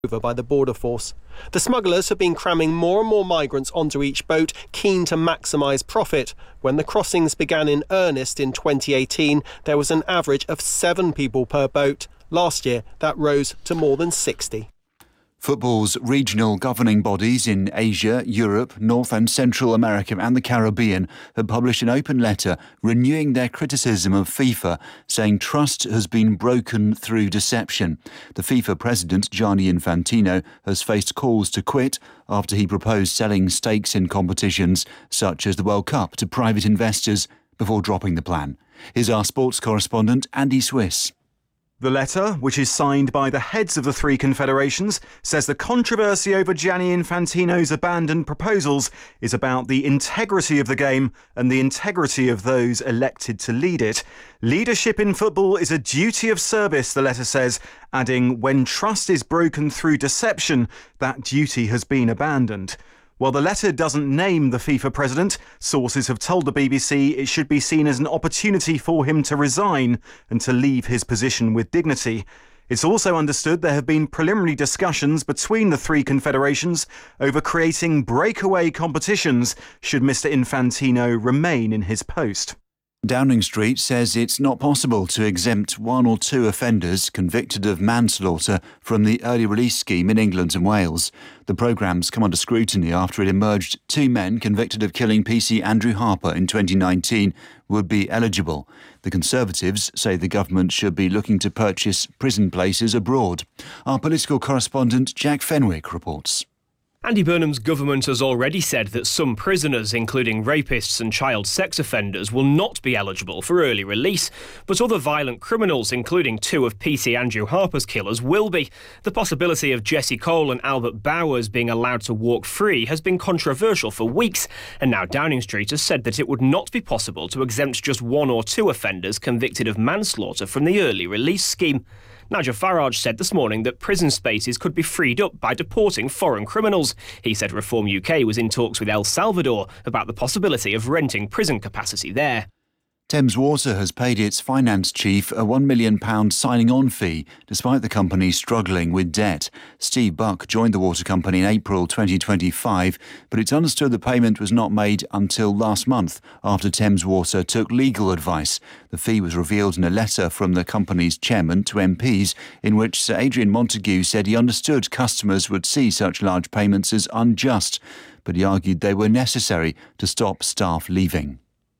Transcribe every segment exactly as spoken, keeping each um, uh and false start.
over by the border force. The smugglers have been cramming more and more migrants onto each boat, keen to maximise profit. When the crossings began in earnest in twenty eighteen, there was an average of seven people per boat. Last year, that rose to more than sixty. Football's regional governing bodies in Asia, Europe, North and Central America and the Caribbean have published an open letter renewing their criticism of FIFA, saying trust has been broken through deception. The FIFA president, Gianni Infantino, has faced calls to quit after he proposed selling stakes in competitions such as the World Cup to private investors before dropping the plan. Here's our sports correspondent, Andy Swiss. The letter, which is signed by the heads of the three confederations, says the controversy over Gianni Infantino's abandoned proposals is about the integrity of the game and the integrity of those elected to lead it. Leadership in football is a duty of service, the letter says, adding, when trust is broken through deception, that duty has been abandoned. While the letter doesn't name the FIFA president, sources have told the B B C it should be seen as an opportunity for him to resign and to leave his position with dignity. It's also understood there have been preliminary discussions between the three confederations over creating breakaway competitions should Mister Infantino remain in his post. Downing Street says it's not possible to exempt one or two offenders convicted of manslaughter from the early release scheme in England and Wales. The programme's come under scrutiny after it emerged two men convicted of killing P C Andrew Harper in twenty nineteen would be eligible. The Conservatives say the government should be looking to purchase prison places abroad. Our political correspondent Jack Fenwick reports. Andy Burnham's government has already said that some prisoners, including rapists and child sex offenders, will not be eligible for early release, but other violent criminals, including two of P C Andrew Harper's killers, will be. The possibility of Jesse Cole and Albert Bowers being allowed to walk free has been controversial for weeks, and now Downing Street has said that it would not be possible to exempt just one or two offenders convicted of manslaughter from the early release scheme. Nigel Farage said this morning that prison spaces could be freed up by deporting foreign criminals. He said Reform U K was in talks with El Salvador about the possibility of renting prison capacity there. Thames Water has paid its finance chief a one million pounds signing-on fee, despite the company struggling with debt. Steve Buck joined the water company in April twenty twenty-five, but it's understood the payment was not made until last month, after Thames Water took legal advice. The fee was revealed in a letter from the company's chairman to M Ps, in which Sir Adrian Montague said he understood customers would see such large payments as unjust, but he argued they were necessary to stop staff leaving.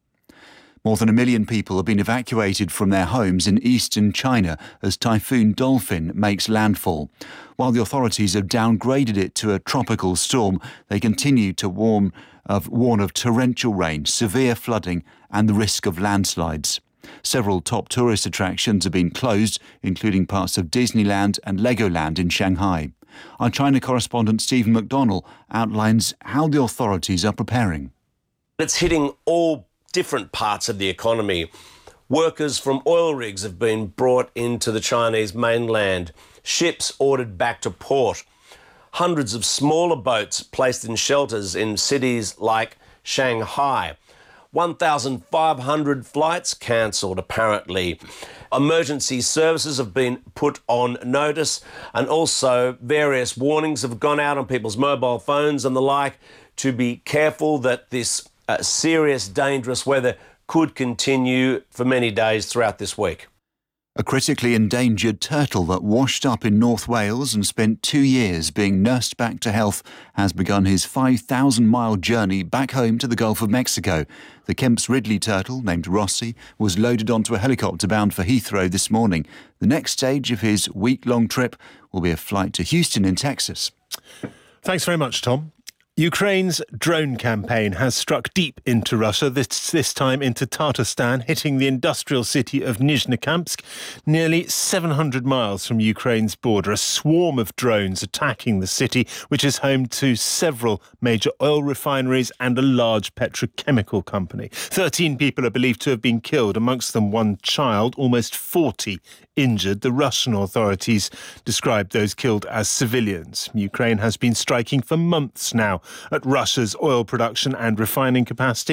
More than a million people have been evacuated from their homes in eastern China as Typhoon Dolphin makes landfall. While the authorities have downgraded it to a tropical storm, they continue to warn of, warn of torrential rain, severe flooding and the risk of landslides. Several top tourist attractions have been closed, including parts of Disneyland and Legoland in Shanghai. Our China correspondent Stephen McDonnell outlines how the authorities are preparing. It's hitting all different parts of the economy. Workers from oil rigs have been brought into the Chinese mainland, ships ordered back to port, hundreds of smaller boats placed in shelters in cities like Shanghai, one thousand five hundred flights cancelled apparently. Emergency services have been put on notice, and also various warnings have gone out on people's mobile phones and the like to be careful that this Uh, serious, dangerous weather could continue for many days throughout this week. A critically endangered turtle that washed up in North Wales and spent two years being nursed back to health has begun his five thousand mile journey back home to the Gulf of Mexico. The Kemp's Ridley turtle, named Rossi, was loaded onto a helicopter bound for Heathrow this morning. The next stage of his week-long trip will be a flight to Houston in Texas. Thanks very much, Tom. Ukraine's drone campaign has struck deep into Russia, this, this time into Tatarstan, hitting the industrial city of Nizhnekamsk, nearly seven hundred miles from Ukraine's border. A swarm of drones attacking the city, which is home to several major oil refineries and a large petrochemical company. thirteen people are believed to have been killed, amongst them one child, almost forty injured. The Russian authorities described those killed as civilians. Ukraine has been striking for months now at Russia's oil production and refining capacity.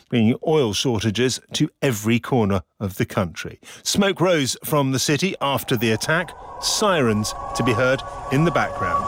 bringing oil shortages to every corner of the country. Smoke rose from the city after the attack, sirens to be heard in the background.